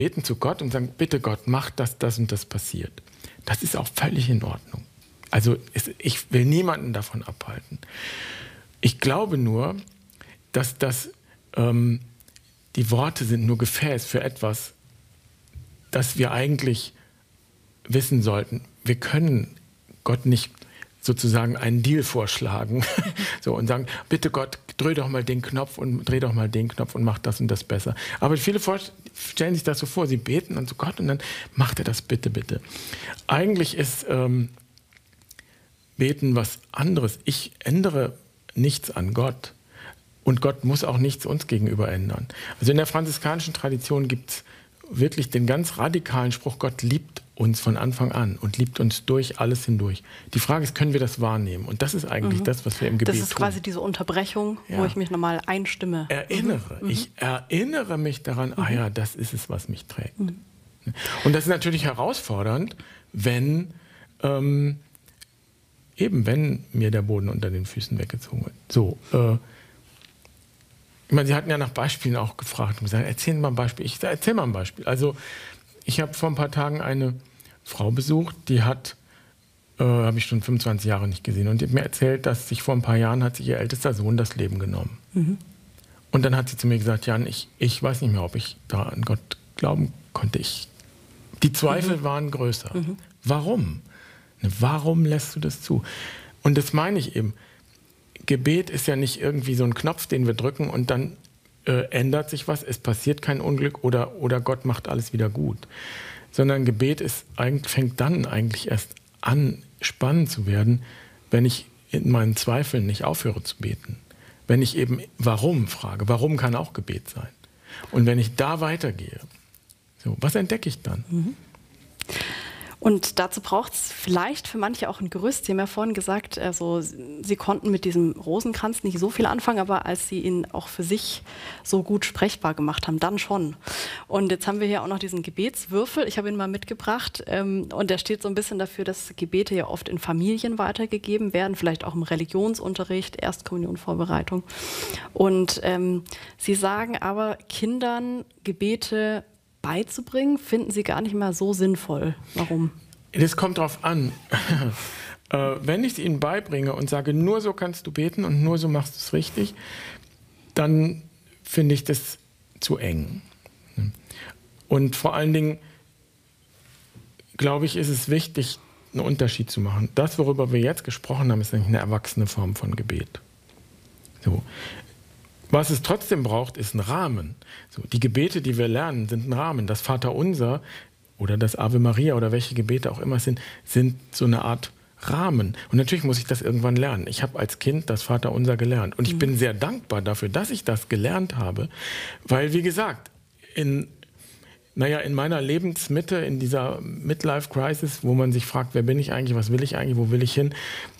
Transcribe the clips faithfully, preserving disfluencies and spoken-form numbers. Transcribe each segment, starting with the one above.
beten zu Gott und sagen, bitte Gott, mach, dass das und das passiert. Das ist auch völlig in Ordnung. Also es, ich will niemanden davon abhalten. Ich glaube nur, dass das, ähm, die Worte sind nur Gefäß für etwas, das wir eigentlich wissen sollten. Wir können Gott nicht sozusagen einen Deal vorschlagen so, und sagen, bitte Gott, dreh doch mal den Knopf und dreh doch mal den Knopf und mach das und das besser. Aber viele stellen sich das so vor, sie beten und zu Gott und dann macht er das bitte, bitte. Eigentlich ist ähm, Beten was anderes. Ich ändere nichts an Gott und Gott muss auch nichts uns gegenüber ändern. Also in der franziskanischen Tradition gibt es wirklich den ganz radikalen Spruch, Gott liebt uns von Anfang an und liebt uns durch alles hindurch. Die Frage ist, können wir das wahrnehmen? Und das ist eigentlich mhm. das, was wir im Gebet tun. Das ist quasi diese Unterbrechung, ja. wo ich mich nochmal einstimme. Erinnere. Mhm. Ich erinnere mich daran, mhm. ah ja, das ist es, was mich trägt. Mhm. Und das ist natürlich herausfordernd, wenn ähm, eben, wenn mir der Boden unter den Füßen weggezogen wird. So, äh, ich meine, Sie hatten ja nach Beispielen auch gefragt und gesagt, erzählen Sie mal ein Beispiel. Ich erzähle mal ein Beispiel. Also, ich habe vor ein paar Tagen eine Frau besucht, die hat, äh, habe ich schon fünfundzwanzig Jahre nicht gesehen, und die hat mir erzählt, dass sich vor ein paar Jahren hat sich ihr ältester Sohn das Leben genommen. Mhm. Und dann hat sie zu mir gesagt, Jan, ich, ich weiß nicht mehr, ob ich da an Gott glauben konnte. Ich, die Zweifel mhm. waren größer. Mhm. Warum? Warum lässt du das zu? Und das meine ich eben. Gebet ist ja nicht irgendwie so ein Knopf, den wir drücken und dann äh, ändert sich was, es passiert kein Unglück oder, oder Gott macht alles wieder gut. Sondern Gebet ist, eigentlich, fängt dann eigentlich erst an, spannend zu werden, wenn ich in meinen Zweifeln nicht aufhöre zu beten. Wenn ich eben warum frage. Warum kann auch Gebet sein. Und wenn ich da weitergehe, so, was entdecke ich dann? Mhm. Und dazu braucht es vielleicht für manche auch ein Gerüst. Sie haben ja vorhin gesagt, also Sie konnten mit diesem Rosenkranz nicht so viel anfangen, aber als Sie ihn auch für sich so gut sprechbar gemacht haben, dann schon. Und jetzt haben wir hier auch noch diesen Gebetswürfel. Ich habe ihn mal mitgebracht ähm, und der steht so ein bisschen dafür, dass Gebete ja oft in Familien weitergegeben werden, vielleicht auch im Religionsunterricht, Erstkommunionvorbereitung. Und ähm, Sie sagen aber, Kindern Gebete beizubringen, finden Sie gar nicht mal so sinnvoll. Warum? Das kommt drauf an. äh, wenn ich es Ihnen beibringe und sage, nur so kannst du beten und nur so machst du es richtig, dann finde ich das zu eng. Und vor allen Dingen, glaube ich, ist es wichtig, einen Unterschied zu machen. Das, worüber wir jetzt gesprochen haben, ist eigentlich eine erwachsene Form von Gebet. So. Was es trotzdem braucht, ist ein Rahmen. So, die Gebete, die wir lernen, sind ein Rahmen. Das Vaterunser oder das Ave Maria oder welche Gebete auch immer es sind, sind so eine Art Rahmen. Und natürlich muss ich das irgendwann lernen. Ich habe als Kind das Vaterunser gelernt. Und ich mhm. bin sehr dankbar dafür, dass ich das gelernt habe. Weil, wie gesagt, in, naja, in meiner Lebensmitte, in dieser Midlife-Crisis, wo man sich fragt, wer bin ich eigentlich, was will ich eigentlich, wo will ich hin,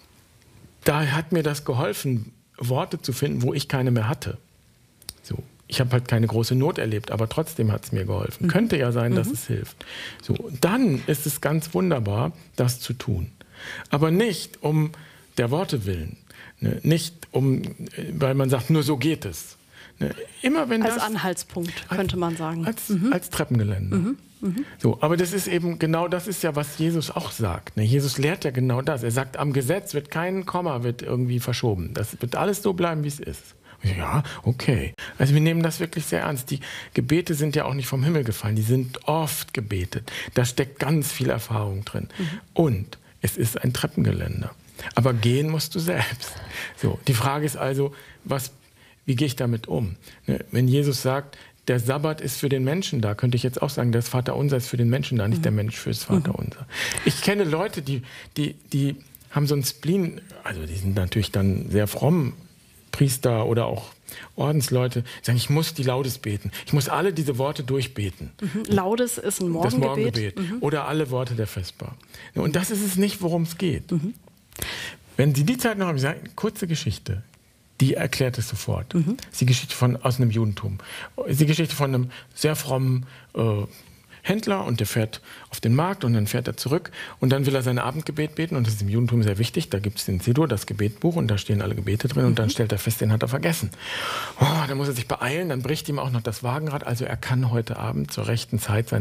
da hat mir das geholfen, Worte zu finden, wo ich keine mehr hatte. So, ich habe halt keine große Not erlebt, aber trotzdem hat es mir geholfen. Mhm. Könnte ja sein, dass mhm. es hilft. So, dann ist es ganz wunderbar, das zu tun. Aber nicht um der Worte willen. Ne? Nicht um, weil man sagt, nur so geht es. Ne? Immer wenn als das, Anhaltspunkt, könnte man sagen. Als, mhm. als Treppengeländer. Mhm. Mhm. So, aber das ist eben genau das ist ja, was Jesus auch sagt. Ne? Jesus lehrt ja genau das. Er sagt, am Gesetz wird kein Komma wird irgendwie verschoben. Das wird alles so bleiben, wie es ist. Ja, okay. Also wir nehmen das wirklich sehr ernst. Die Gebete sind ja auch nicht vom Himmel gefallen. Die sind oft gebetet. Da steckt ganz viel Erfahrung drin. Mhm. Und es ist ein Treppengeländer. Aber gehen musst du selbst. So, die Frage ist also, was, wie gehe ich damit um? Ne? Wenn Jesus sagt, der Sabbat ist für den Menschen da, könnte ich jetzt auch sagen, das Vaterunser ist für den Menschen da, nicht mhm. der Mensch fürs Vaterunser. Ich kenne Leute, die, die, die haben so einen Spleen, also die sind natürlich dann sehr fromm, Priester oder auch Ordensleute, die sagen, ich muss die Laudes beten. Ich muss alle diese Worte durchbeten. Mhm. Laudes ist ein Morgengebet. Das Morgengebet. Mhm. Oder alle Worte der Vesper. Und das ist es nicht, worum es geht. Mhm. Wenn Sie die Zeit noch haben, ich sage, kurze Geschichte. Die erklärt es sofort. Mhm. Das ist die Geschichte von, aus einem Judentum. Das ist die Geschichte von einem sehr frommen äh, Händler und der fährt auf den Markt und dann fährt er zurück und dann will er sein Abendgebet beten und das ist im Judentum sehr wichtig, da gibt es den Siddur, das Gebetbuch und da stehen alle Gebete drin und dann stellt er fest, den hat er vergessen. Oh, dann muss er sich beeilen, dann bricht ihm auch noch das Wagenrad, also er kann heute Abend zur rechten Zeit sein